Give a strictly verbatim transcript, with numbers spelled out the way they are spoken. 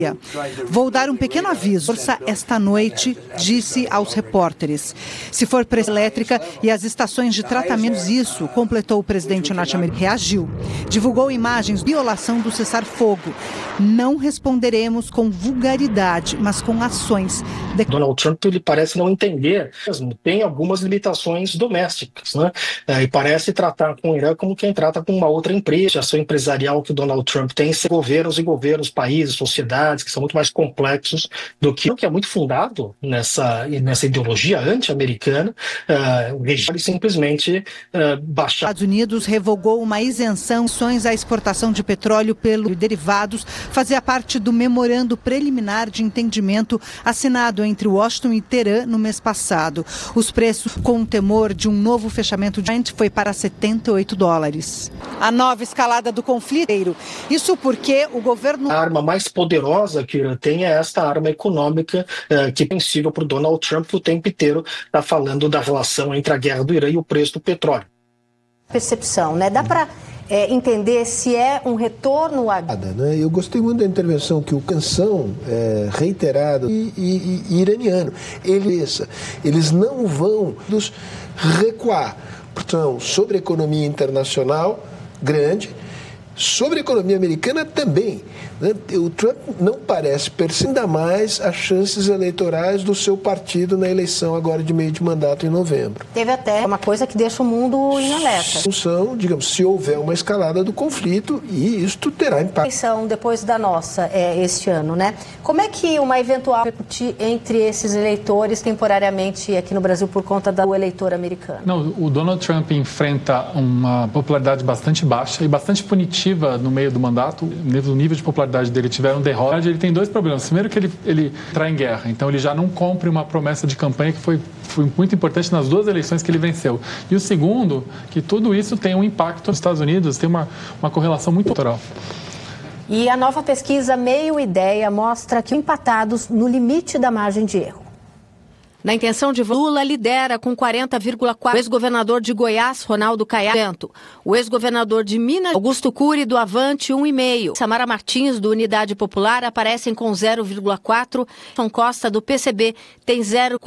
Vou dar um pequeno aviso. Força esta noite, disse aos repórteres. Se for pressão elétrica e as estações de tratamento, isso, completou o presidente norte-americano. Reagiu. Divulgou imagens de violação do cessar-fogo. Não responderemos com vulgaridade, mas com ações. De... Donald Trump, ele parece não entender mesmo. Tem algumas limitações domésticas, né? E parece tratar com o Irã como quem trata com uma outra empresa. A ação empresarial que o Donald Trump tem, governos e governos, países, sociedades, que são muito mais complexos do que o que é muito fundado nessa, nessa ideologia anti-americana, uh, o regime simplesmente uh, baixar. Os Estados Unidos revogou uma isenção ações à exportação de petróleo pelo derivados, fazia parte do memorando preliminar de entendimento assinado entre Washington e Teherã no mês passado. Os preços, com o temor de um novo fechamento de foi para setenta e oito dólares. A nova escalada do conflito, isso porque o governo... A arma mais poderosa que o Irã tem é esta arma econômica uh, que é sensível para o Donald Trump o tempo inteiro está falando da relação entre a guerra do Irã e o preço do petróleo. Percepção, né? Dá para é, entender se é um retorno a... Né? Eu gostei muito da intervenção que o canção é, reiterado e, e, e iraniano. Eles, eles não vão nos recuar. Então, sobre a economia internacional, grande, sobre a economia americana também. Né? O Trump não parece perceber ainda mais as chances eleitorais do seu partido na eleição agora de meio de mandato em novembro. Teve até uma coisa que deixa o mundo em alerta. Função, digamos, se houver uma escalada do conflito, e isto terá impacto. Eleição depois da nossa, é, este ano, né? Como é que uma eventual repercutir entre esses eleitores temporariamente aqui no Brasil por conta do eleitor americano? Não, o Donald Trump enfrenta uma popularidade bastante baixa e bastante punitiva no meio do mandato. O nível de popularidade dele tiveram derrota. Ele tem dois problemas. Primeiro que ele, ele trai em guerra, então ele já não cumpre uma promessa de campanha que foi, foi muito importante nas duas eleições que ele venceu. E o segundo, que tudo isso tem um impacto nos Estados Unidos, tem uma, uma correlação muito natural. E a nova pesquisa Meio Ideia mostra que empatados no limite da margem de erro. Na intenção de Lula lidera com quarenta vírgula quatro por cento. O ex-governador de Goiás, Ronaldo Caiado. O ex-governador de Minas, Augusto Cury, do Avante, um vírgula cinco por cento. Samara Martins, do Unidade Popular, aparecem com zero vírgula quatro por cento. São Costa, do P C B, tem zero vírgula quatro por cento.